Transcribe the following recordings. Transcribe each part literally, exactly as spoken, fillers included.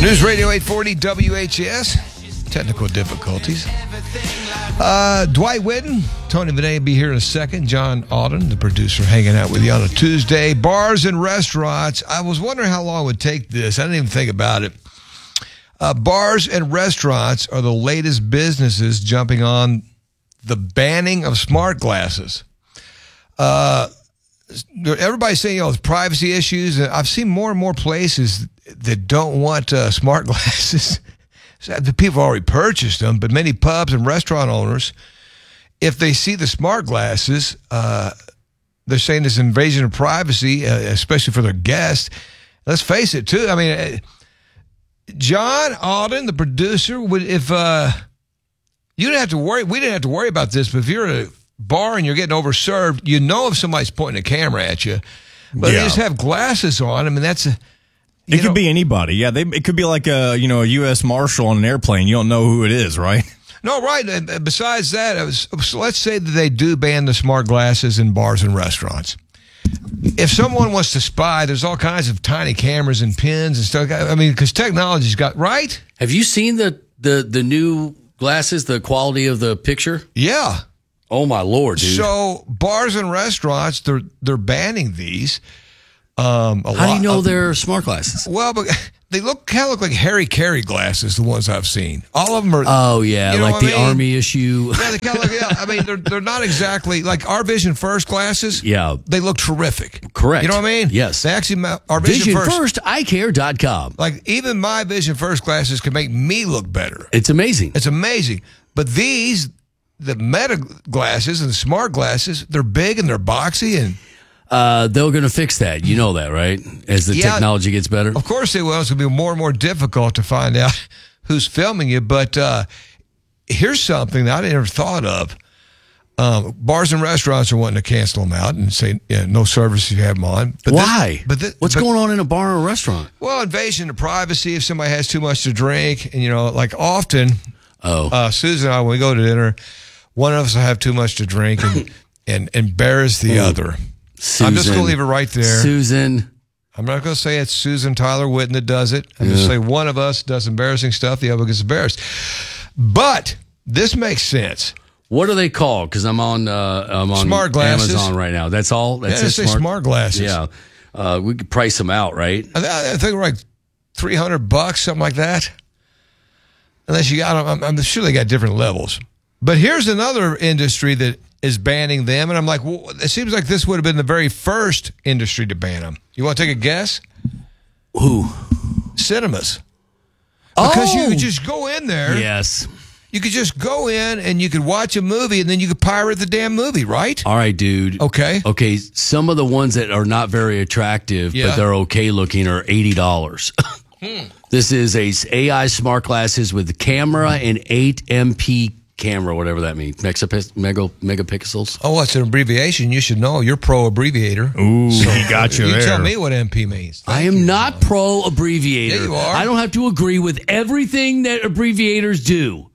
News Radio eight forty W H S. Technical difficulties. Uh, Dwight Whitten, Tony Vinay will be here in a second. John Auden, the producer, hanging out with you on a Tuesday. Bars and restaurants. I was wondering how long it would take this. I didn't even think about it. Uh, bars and restaurants are the latest businesses jumping on the banning of smart glasses. Uh, everybody's saying, you know, privacy issues. I've seen more and more places that don't want uh, smart glasses. The people already purchased them, but many pubs and restaurant owners, if they see the smart glasses, uh, they're saying it's invasion of privacy, uh, especially for their guests. Let's face it, too. I mean, uh, John Auden, the producer, would if uh, you didn't have to worry, we didn't have to worry about this, but if you're at a bar and you're getting overserved, you know if somebody's pointing a camera at you. But yeah. They just have glasses on. I mean, that's a... It could know, be anybody. Yeah, they, it could be like a you know a U S Marshal on an airplane. You don't know who it is, right? No, right. And besides that, it was, so let's say that they do ban the smart glasses in bars and restaurants. If someone wants to spy, there's all kinds of tiny cameras and pins and stuff. I mean, because technology's got, right? Have you seen the, the, the new glasses, the quality of the picture? Yeah. Oh, my Lord, dude. So bars and restaurants, they're they're banning these. Um, a How lot do you know of, they're smart glasses? Well, but they look kind of look like Harry Carey glasses, the ones I've seen. All of them are. Oh yeah, you know like the I mean? Army issue. Yeah, they kind of look. Yeah, I mean, they're they're not exactly like our Vision First glasses. Yeah, they look terrific. Correct. You know what I mean? Yes. They actually our Vision, Vision First. First eye care dot com. Like even my Vision First glasses can make me look better. It's amazing. It's amazing. But these, the Meta glasses and the smart glasses, they're big and they're boxy and. Uh, they're going to fix that. You know that, right? As the yeah, technology gets better. Of course they will. It's going to be more and more difficult to find out who's filming you. But uh, here's something that I never thought of. Um, bars and restaurants are wanting to cancel them out and say yeah, no service if you have them on. But Why? This, but this, What's but, going on in a bar or a restaurant? Well, invasion of privacy. If somebody has too much to drink, and you know, like often, oh, uh, Susan and I, when we go to dinner, one of us will have too much to drink and, and embarrass the Ooh. other. Susan, I'm just going to leave it right there. Susan. I'm not going to say it's Susan Tyler Whitten that does it. I'm yeah. going to say one of us does embarrassing stuff, the other gets embarrassed. But this makes sense. What are they called? Because I'm on uh, I'm on smart glasses. Amazon right now. That's all? That's yeah, it, say smart? smart glasses. Yeah. Uh, we could price them out, right? I, I think we're like three hundred bucks, something like that. Unless you got them. I'm, I'm sure they got different levels. But here's another industry that is banning them, and I'm like, well, it seems like this would have been the very first industry to ban them. You want to take a guess? Who? Cinemas. Because oh. you could just go in there. Yes. You could just go in and you could watch a movie, and then you could pirate the damn movie, right? All right, dude. Okay. Okay, some of the ones that are not very attractive, yeah. but they're okay looking, are eighty dollars. hmm. This is a A I smart glasses with camera and eight M P camera, whatever that means. Megapix- mega, megapixels. Oh, it's an abbreviation. You should know. You're pro abbreviator. Ooh, so he got you, you there. You tell me what M P means. Thank I am you, not John. pro abbreviator. Yeah, you are. I don't have to agree with everything that abbreviators do.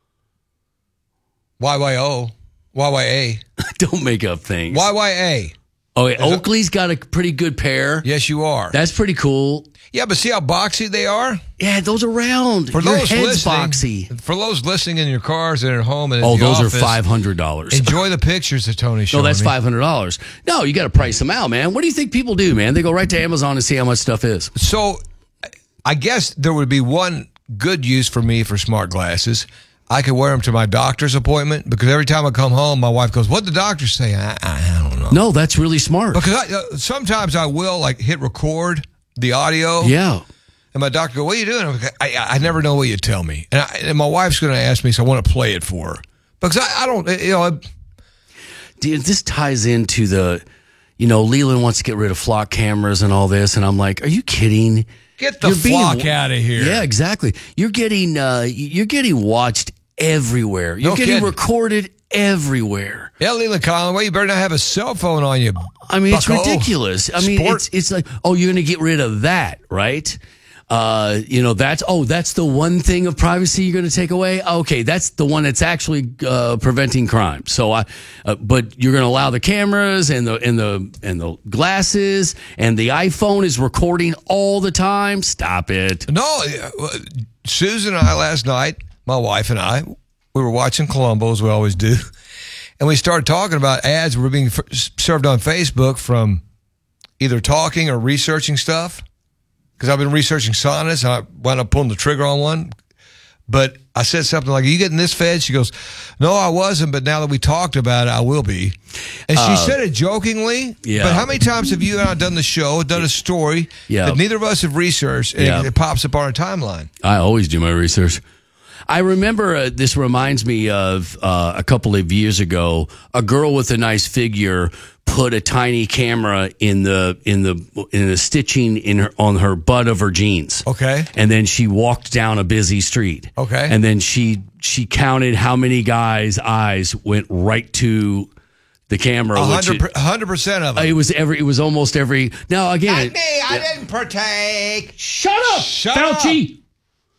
Y Y O. Y Y A. Don't make up things. Y Y A. Oh, yeah, Oakley's got a pretty good pair. Yes, you are. That's pretty cool. Yeah, but see how boxy they are? Yeah, those are round. For your those head's listening, boxy. For those listening in your cars and at home and oh, at the those office, are five hundred dollars. Enjoy the pictures that Tony showed No, that's me. five hundred dollars. No, you got to price them out, man. What do you think people do, man? They go right to Amazon and see how much stuff is. So I guess there would be one good use for me for smart glasses. I could wear them to my doctor's appointment because every time I come home, my wife goes, "What'd the doctor say?" I, I don't know. No, that's really smart. Because I, uh, sometimes I will like hit record the audio. Yeah. And my doctor goes, "What are you doing?" I'm like, I, I never know what you tell me. And, I, and my wife's going to ask me, so I want to play it for her. Because I, I don't, you know. I, Dude, this ties into the, you know, Leland wants to get rid of flock cameras and all this. And I'm like, are you kidding? Get the You're flock being, out of here. Yeah, exactly. You're getting, uh, you're getting watched everywhere. You're No getting kidding. recorded everywhere. Yeah, Leland Conway, you better not have a cell phone on you. I mean, bucko. it's ridiculous. I mean, Sport. it's it's like, oh, you're going to get rid of that, right? Uh, you know, that's, oh, that's the one thing of privacy you're going to take away. Okay. That's the one that's actually, uh, preventing crime. So I, uh, but you're going to allow the cameras and the, and the, and the glasses and the iPhone is recording all the time. Stop it. No, uh, Susan and I last night, my wife and I, we were watching Columbo as we always do. And we started talking about ads were being f- served on Facebook from either talking or researching stuff. Because I've been researching saunas, and I wound up pulling the trigger on one. But I said something like, are you getting this fed? She goes, no, I wasn't, but now that we talked about it, I will be. And she uh, said it jokingly. Yeah. But how many times have you and I done the show, done a story yeah. that neither of us have researched, and yeah. it, it pops up on our timeline? I always do my research. I remember, uh, this reminds me of uh, a couple of years ago, a girl with a nice figure put a tiny camera in the in the in the stitching in her on her butt of her jeans. Okay. And then she walked down a busy street. Okay. And then she she counted how many guys' eyes went right to the camera. A hundred percent of them. It was every. It was almost every. Now again, not me. I didn't partake. Shut up, Shut Fauci. Up.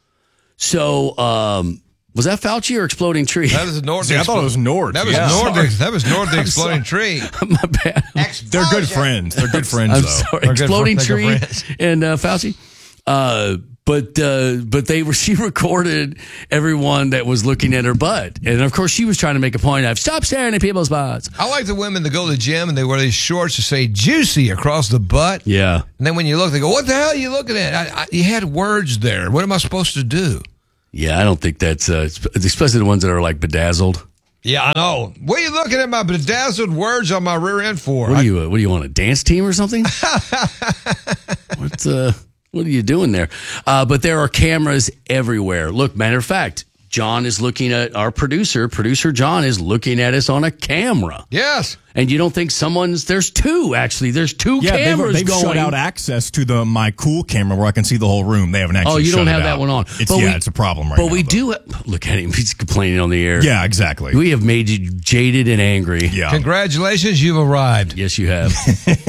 So, um, was that Fauci or Exploding Tree? That was Nord. See, I thought it was Nord. That was yeah. Nord. The, that was Nord the Exploding Tree. My bad. Explosion. They're good friends. They're good friends, I'm though. sorry. They're Exploding good, Tree friends. and uh, Fauci. Uh, but uh, but they were. She recorded everyone that was looking at her butt, and of course she was trying to make a point of stop staring at people's butts. I like the women that go to the gym and they wear these shorts that say "juicy" across the butt. Yeah. And then when you look, they go, "What the hell are you looking at? I, I, you had words there. What am I supposed to do?" Yeah, I don't think that's, uh, especially the ones that are like bedazzled. Yeah, I know. What are you looking at my bedazzled words on my rear end for? What are you, uh, what do you want, a dance team or something? What, uh, what are you doing there? Uh, but there are cameras everywhere. Look, matter of fact, John is looking at, our producer, producer John is looking at us on a camera. Yes. And you don't think someone's, there's two, actually. There's two yeah, cameras they've, they've going. shut out access to the My Cool camera where I can see the whole room. They haven't actually Oh, you shut don't it have that out. one on. It's, But yeah, we- it's a problem right But now. we though. do, look at him. He's complaining on the air. Yeah, exactly. We have made you jaded and angry. Yeah. Congratulations, you've arrived. Yes, you have.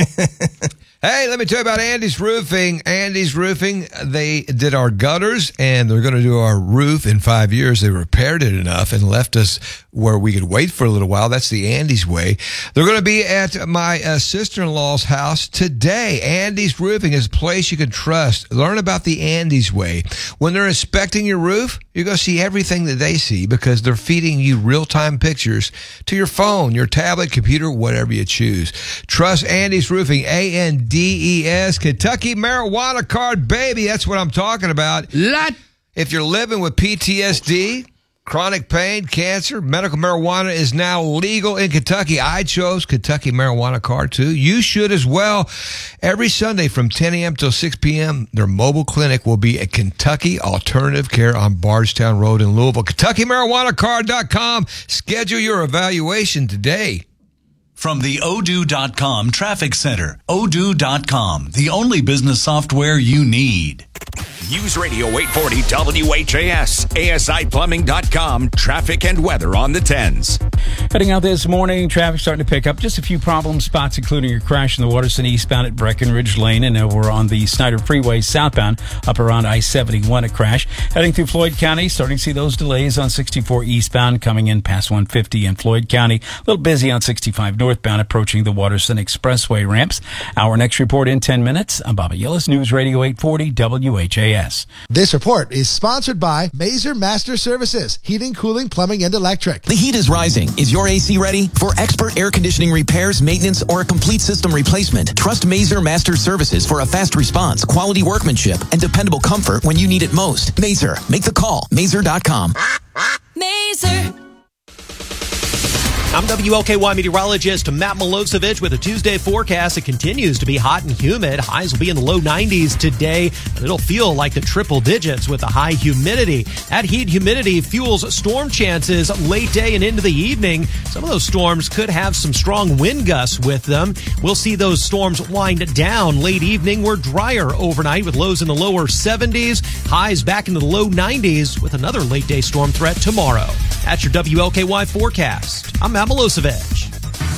Hey, let me tell you about Andy's Roofing. Andy's Roofing, they did our gutters, and they're going to do our roof in five years. They repaired it enough and left us where we could wait for a little while. That's the Andy's way. They're going to be at my uh, sister-in-law's house today. Andy's Roofing is a place you can trust. Learn about the Andy's way. When they're inspecting your roof, you're going to see everything that they see because they're feeding you real-time pictures to your phone, your tablet, computer, whatever you choose. Trust Andy's Roofing, A N D E S, Kentucky Marijuana Card, baby. That's what I'm talking about. Lot. If you're living with P T S D, chronic pain, cancer, medical marijuana is now legal in Kentucky. I chose Kentucky Marijuana Card too. You should as well. Every Sunday from ten a.m. till six p.m., their mobile clinic will be at Kentucky Alternative Care on Bardstown Road in Louisville. Kentucky Marijuana Card dot com. Schedule your evaluation today. From the Odoo dot com Traffic Center, Odoo dot com, the only business software you need. News Radio eight forty W H A S, A S I plumbing dot com, traffic and weather on the tens. Heading out this morning, traffic starting to pick up. Just a few problem spots, including a crash in the Waterston eastbound at Breckenridge Lane, and over on the Snyder Freeway southbound up around I seventy-one, a crash. Heading through Floyd County, starting to see those delays on sixty-four eastbound coming in past one fifty in Floyd County. A little busy on sixty-five northbound approaching the Waterston Expressway ramps. Our next report in ten minutes. I'm Bobby Yillis, News Radio eight forty W H A S. This report is sponsored by Mazer Master Services, heating, cooling, plumbing, and electric. The heat is rising. Is your A C ready? For expert air conditioning repairs, maintenance, or a complete system replacement, trust Mazer Master Services for a fast response, quality workmanship, and dependable comfort when you need it most. Mazer. Make the call. Mazer dot com. Mazer. I'm W L K Y meteorologist Matt Milosevic with a Tuesday forecast. It continues to be hot and humid. Highs will be in the low nineties today, and it'll feel like the triple digits with the high humidity. That heat humidity fuels storm chances late day and into the evening. Some of those storms could have some strong wind gusts with them. We'll see those storms wind down late evening. We're drier overnight with lows in the lower seventies, highs back into the low nineties with another late day storm threat tomorrow. That's your W L K Y forecast. I'm Matt Milosevic.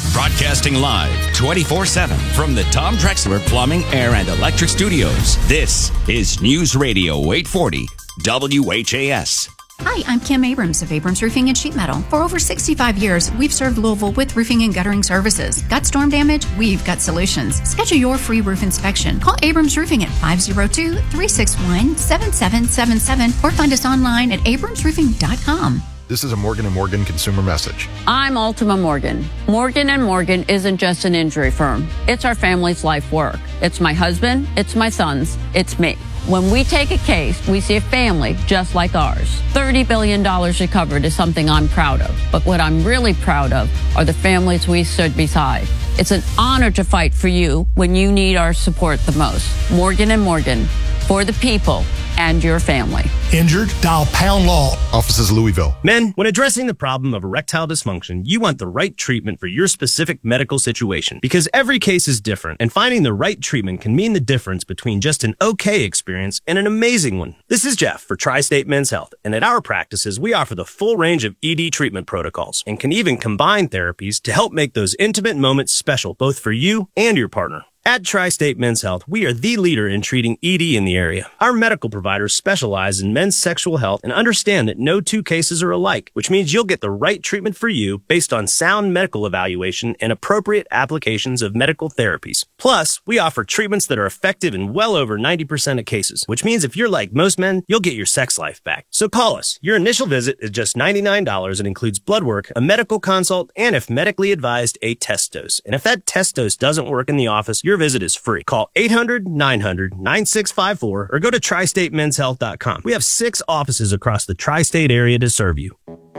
Broadcasting live twenty-four seven from the Tom Drexler Plumbing, Air, and Electric Studios. This is News Radio eight forty W H A S. Hi, I'm Kim Abrams of Abrams Roofing and Sheet Metal. For over sixty-five years, we've served Louisville with roofing and guttering services. Got storm damage? We've got solutions. Schedule your free roof inspection. Call Abrams Roofing at five oh two, three six one, seven seven seven seven or find us online at abrams roofing dot com. This is a Morgan and Morgan consumer message. I'm Ultima Morgan. Morgan and Morgan isn't just an injury firm. It's our family's life work. It's my husband, it's my sons, it's me. When we take a case, we see a family just like ours. thirty billion dollars recovered is something I'm proud of. But what I'm really proud of are the families we stood beside. It's an honor to fight for you when you need our support the most. Morgan and Morgan, for the people and your family. Injured? Dial Pound Law. Offices Louisville. Men, when addressing the problem of erectile dysfunction, you want the right treatment for your specific medical situation because every case is different, and finding the right treatment can mean the difference between just an okay experience and an amazing one. This is Jeff for Tri-State Men's Health, and at our practices, we offer the full range of E D treatment protocols and can even combine therapies to help make those intimate moments special both for you and your partner. At Tri-State Men's Health, we are the leader in treating E D in the area. Our medical providers specialize in men's sexual health and understand that no two cases are alike, which means you'll get the right treatment for you based on sound medical evaluation and appropriate applications of medical therapies. Plus, we offer treatments that are effective in well over ninety percent of cases, which means if you're like most men, you'll get your sex life back. So call us. Your initial visit is just ninety-nine dollars and includes blood work, a medical consult, and if medically advised, a test dose. And if that test dose doesn't work in the office, your visit is free. Call eight hundred, nine hundred, nine six five four or go to tri state men's health dot com. We have six offices across the tri-state area to serve you.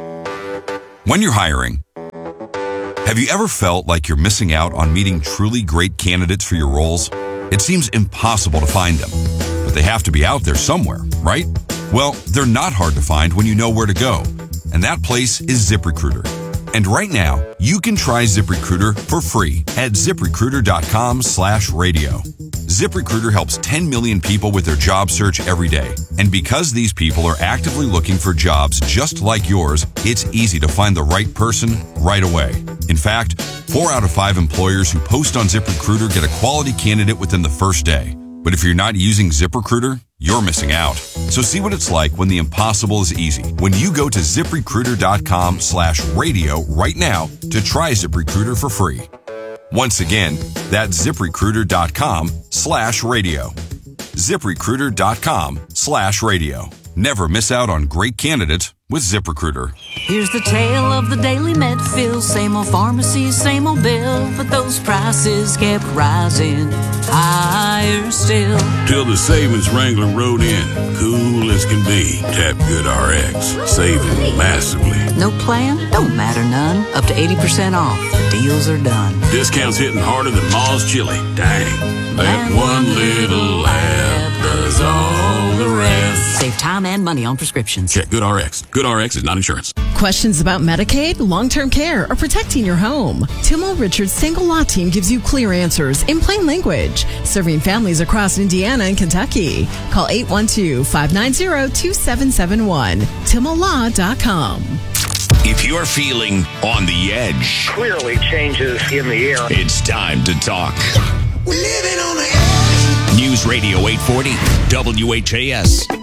When you're hiring, have you ever felt like you're missing out on meeting truly great candidates for your roles? It seems impossible to find them, but they have to be out there somewhere, right? Well, they're not hard to find when you know where to go, and that place is ZipRecruiter. And right now, you can try ZipRecruiter for free at ZipRecruiter.com slash radio. ZipRecruiter helps ten million people with their job search every day. And because these people are actively looking for jobs just like yours, it's easy to find the right person right away. In fact, four out of five employers who post on ZipRecruiter get a quality candidate within the first day. But if you're not using ZipRecruiter, you're missing out. So see what it's like when the impossible is easy. When you go to ZipRecruiter.com slash radio right now to try ZipRecruiter for free. Once again, that's ZipRecruiter.com slash radio. ZipRecruiter.com slash radio. Never miss out on great candidates with ZipRecruiter. Here's the tale of the daily Medfield. Same old pharmacy, same old bill, but those prices kept rising higher still. Till the savings Wrangler rode in, cool as can be. Tap Good R X, saving massively. No plan? Don't matter none. Up to eighty percent off. The deals are done. Discounts hitting harder than Ma's chili. Dang, that one little app does all the rest. Save time and money on prescriptions. Check Good R X. Good R X is not insurance. Questions about Medicaid, long-term care, or protecting your home? Timmel Richards Single Law Team gives you clear answers in plain language, serving families across Indiana and Kentucky. Call eight one two, five nine zero, two seven seven one. Timmel Law dot com. If you're feeling on the edge, clearly changes in the air. It's time to talk. We're living on the edge. News Radio eight forty W H A S.